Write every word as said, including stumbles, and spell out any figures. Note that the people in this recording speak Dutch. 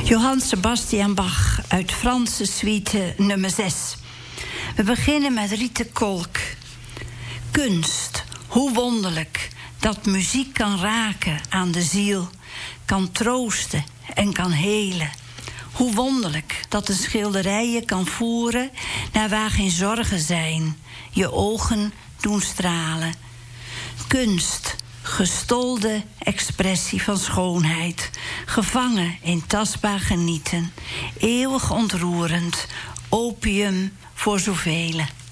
Johann Sebastian Bach uit Franse suite nummer zes. We beginnen met Riete Kolk. Kunst, hoe wonderlijk dat muziek kan raken aan de ziel, kan troosten en kan helen. Hoe wonderlijk dat een schilderij je kan voeren naar waar geen zorgen zijn, je ogen doen stralen. Kunst, gestolde expressie van schoonheid, gevangen in tastbaar genieten, eeuwig ontroerend, opium voor zoveel.